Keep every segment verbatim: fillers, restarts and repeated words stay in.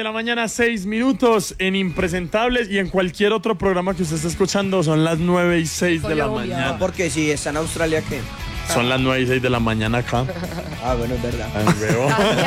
de la mañana, seis minutos en Impresentables y en cualquier otro programa que usted esté escuchando son las nueve y seis de la mañana. Porque si está en Australia, ¿qué? Son las nueve y seis de la mañana acá. Ah, bueno, es verdad. Ay, veo.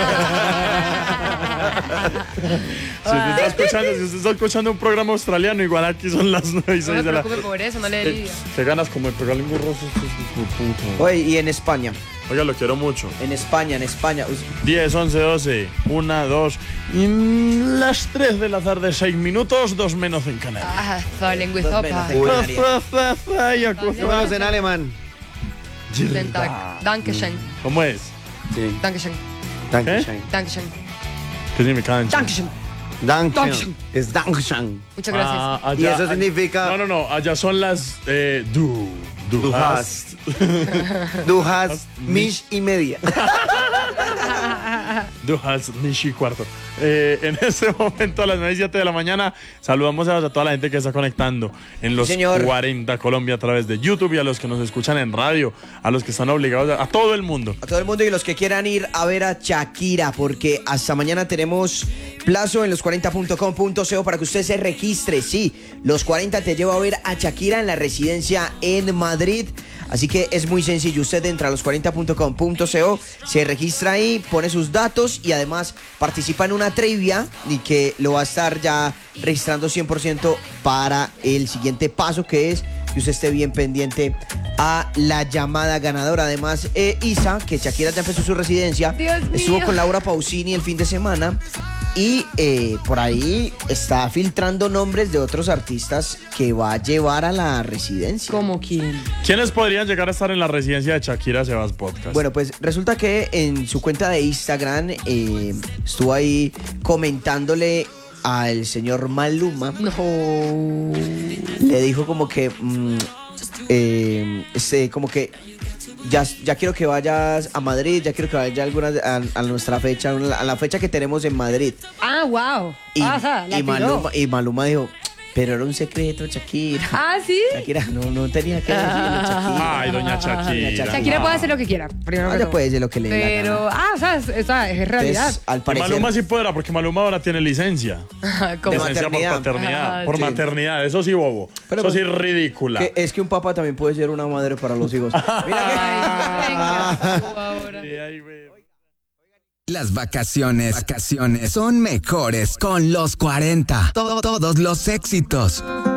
Si usted está escuchando, si usted está escuchando un programa australiano, igual aquí son las nueve y seis de la mañana. No me preocupe por eso, no le dé lidia. ¿Qué ganas como de pegarle un gorroso? Oye, y en España. Oiga, lo quiero mucho. En España, en España. diez, once, doce, uno, dos y las tres de la tarde, seis minutos, dos menos en Canarias. Ah, Fallen with Dos menos en Opa. Canarias. ¿Cómo es en alemán? Guten Tag. Dankeschön. ¿Cómo es? Sí. Dankeschön. Dankeschön. Dankeschön. ¿Qué significa? Dankeschön. Dankeschön. Es Dankeschön. Muchas gracias. Ah, allá- Y eso significa- No, no, no. Allá son las. Eh, du. Du, Du hast. Du hast mich y media. Du hast mich y cuarto. Eh, en este momento, a las nueve y siete de la mañana, saludamos a, a toda la gente que está conectando en los Señor. cuarenta Colombia a través de YouTube y a los que nos escuchan en radio, a los que están obligados, a, a todo el mundo. A todo el mundo y los que quieran ir a ver a Shakira, porque hasta mañana tenemos plazo en los cuarenta punto com punto co para que usted se registre. Sí, los cuarenta te lleva a ver a Shakira en la residencia en Madrid. Así que es muy sencillo, usted entra a los cuarenta punto com punto co, se registra ahí, pone sus datos y además participa en una trivia y que lo va a estar ya registrando cien por ciento para el siguiente paso, que es que usted esté bien pendiente a la llamada ganadora. Además, eh, Isa, que Shakira ya empezó su residencia, Dios estuvo mío. con Laura Pausini el fin de semana y eh, por ahí está filtrando nombres de otros artistas que va a llevar a la residencia. ¿Cómo quién? ¿Quiénes podrían llegar a estar en la residencia de Shakira Sebas Podcast? Bueno, pues resulta que en su cuenta de Instagram eh, estuvo ahí comentándole al señor Maluma. No. Le dijo como que, mm, eh, este, como que ya, ya quiero que vayas a Madrid, ya quiero que vayas a, alguna, a, a nuestra fecha, a la fecha que tenemos en Madrid. Ah, wow. Y, ah, o sea, la y, tiró. Maluma, y Maluma dijo, pero era un secreto, Shakira. Ah, ¿sí? Shakira, no, no tenía que decirlo, Shakira. Ay, doña Shakira. Shakira puede hacer lo que quiera. Primero Ah, que ya todo. puede decir lo que le dé la Pero, gana. ah, o sea, es, o sea, es realidad. Entonces, al Y parecer, Maluma sí podrá, porque Maluma ahora tiene licencia. Como- de Licencia por maternidad. paternidad. Ah, por sí. maternidad, eso sí, bobo. Pero eso pues, sí, ridícula. que es que un papá también puede ser una madre para los hijos. Mira Ay, venga, tú ahora. Sí, ahí veo. Las vacaciones, vacaciones son mejores con los cuarenta. Todo- todos los éxitos.